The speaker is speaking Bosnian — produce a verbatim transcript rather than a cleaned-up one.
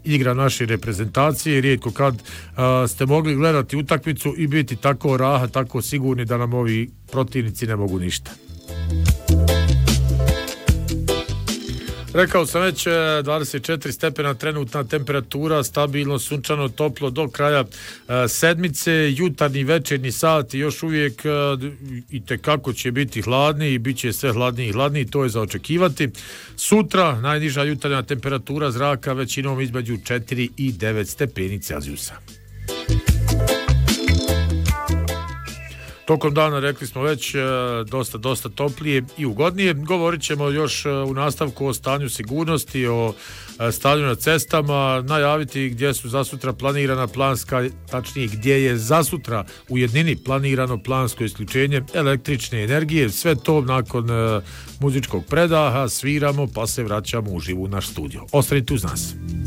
igra naše reprezentacije. Rijetko kad uh, ste mogli gledati utakmicu i biti tako raha, tako sigurni da nam ovi protivnici ne mogu ništa. Rekao sam već, dvadeset četiri stepena trenutna temperatura, stabilno, sunčano, toplo do kraja e, sedmice, jutarnji, večernji sati još uvijek e, i tekako će biti hladni i bit će sve hladniji i hladniji, to je za očekivati. Sutra najniža jutarnja temperatura zraka većinom između četiri i devet stepeni Celzijusa. Tokom dana, rekli smo već, dosta, dosta toplije i ugodnije. Govorit ćemo još u nastavku o stanju sigurnosti, o stanju na cestama, najaviti gdje su zasutra planirana planska, tačnije gdje je zasutra u jednini planirano plansko isključenje električne energije. Sve to nakon muzičkog predaha sviramo pa se vraćamo uživo u naš studio. Ostanite uz nas.